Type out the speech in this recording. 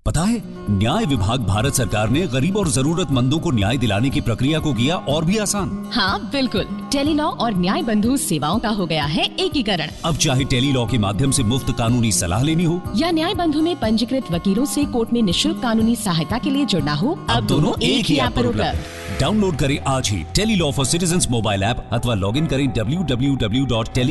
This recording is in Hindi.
पता है, न्याय विभाग भारत सरकार ने गरीब और जरूरतमंदों को न्याय दिलाने की प्रक्रिया को किया और भी आसान। हाँ बिल्कुल, टेलीलॉ और न्याय बंधु सेवाओं का हो गया है एकीकरण। अब चाहे टेलीलॉ के माध्यम से मुफ्त कानूनी सलाह लेनी हो या न्याय बंधु में पंजीकृत वकीलों से कोर्ट में निःशुल्क कानूनी सहायता के लिए जुड़ना हो, अब दोनों एक ही ऐप पर उपलब्ध। डाउनलोड करें आज ही Tele-Law for citizens mobile app अथवा लॉग इन करें www.tele